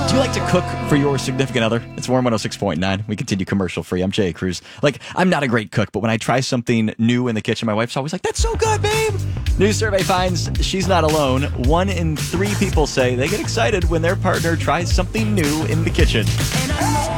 Do you like to cook for your significant other? It's Warm 106.9. We continue commercial free. I'm Jay Cruz. I'm not a great cook, but when I try something new in the kitchen, my wife's always like, "That's so good, babe." New survey finds she's not alone. 1 in 3 people say they get excited when their partner tries something new in the kitchen.